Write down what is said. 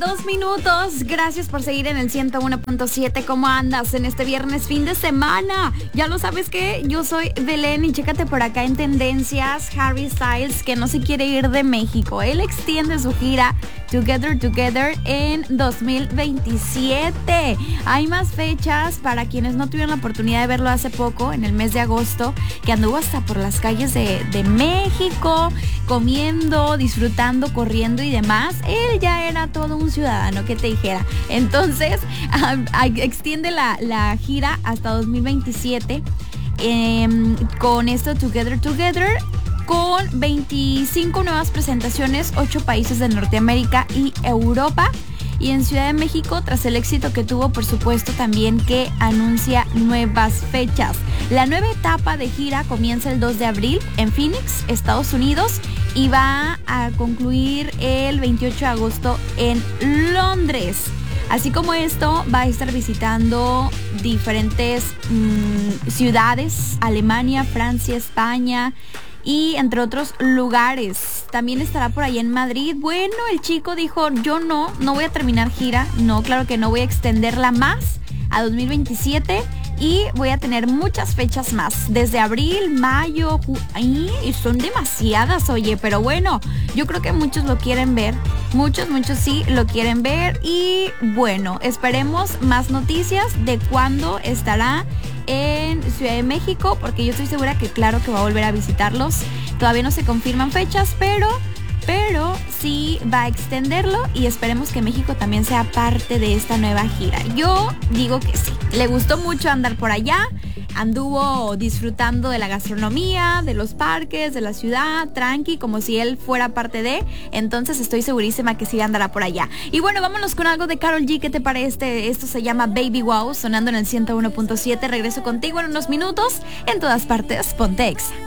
2 minutos. Gracias por seguir en el 101.7. ¿Cómo andas en este viernes, fin de semana? Ya lo sabes que yo soy Belén y chécate por acá en tendencias. Harry Styles, que no se quiere ir de México. Él extiende su gira Together en 2027. Hay más fechas para quienes no tuvieron la oportunidad de verlo hace poco, en el mes de agosto, que anduvo hasta por las calles de México, comiendo, disfrutando, corriendo y demás. Él ya era todo un ciudadano, que te dijera. Entonces, extiende la gira hasta 2027 con esto Together, con 25 nuevas presentaciones, 8 países de Norteamérica y Europa. Y en Ciudad de México, tras el éxito que tuvo, por supuesto, también que anuncia nuevas fechas. La nueva etapa de gira comienza el 2 de abril en Phoenix, Estados Unidos, y va a concluir el 28 de agosto en Londres. Así como esto, va a estar visitando diferentes ciudades: Alemania, Francia, España y entre otros lugares. También estará por ahí en Madrid. Bueno, el chico dijo, yo no voy a terminar gira. No, claro que no, voy a extenderla más a 2027 y voy a tener muchas fechas más. Desde abril, mayo, y son demasiadas, oye, pero bueno, yo creo que muchos lo quieren ver. Muchos sí lo quieren ver. Y bueno, esperemos más noticias de cuándo estará en Ciudad de México, porque yo estoy segura que claro que va a volver a visitarlos. Todavía no se confirman fechas, pero sí va a extenderlo y esperemos que México también sea parte de esta nueva gira. Yo digo que sí. Le gustó mucho andar por allá. Anduvo disfrutando de la gastronomía, de los parques, de la ciudad, tranqui, como si él fuera parte de. Entonces estoy segurísima que sí andará por allá. Y bueno, vámonos con algo de Karol G. ¿Qué te parece? Esto se llama Baby Wow, sonando en el 101.7. Regreso contigo en unos minutos. En todas partes, ponte Exa.